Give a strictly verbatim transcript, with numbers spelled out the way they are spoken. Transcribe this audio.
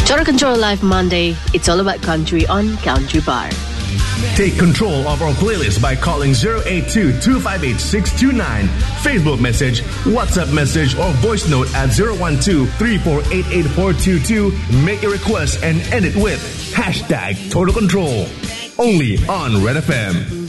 Total Control Live Monday. It's all about country on Country Bar. Take control of our playlist by calling zero eight two, two five eight, six two nine. Facebook message, WhatsApp message, or voice note at zero one two, three four eight eight four two two. Make your request and end it with hashtag Total Control. Only on Red F M.